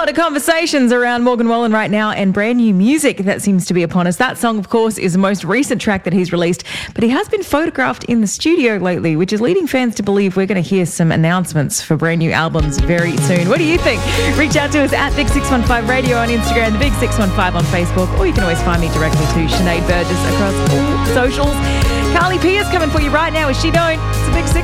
lot of conversations around Morgan Wallen right now and brand new music that seems to be upon us. That song, of course, is the most recent track that he's released, but he has been photographed in the studio lately, which is leading fans to believe we're going to hear some announcements for brand new albums very soon. What do you think? Reach out to us at Big 615 Radio on Instagram, the Big 615 on Facebook, or you can always find me directly to Sinead Burgess across all socials. Carly P is coming for you right now. Is she known? It's a Big 6.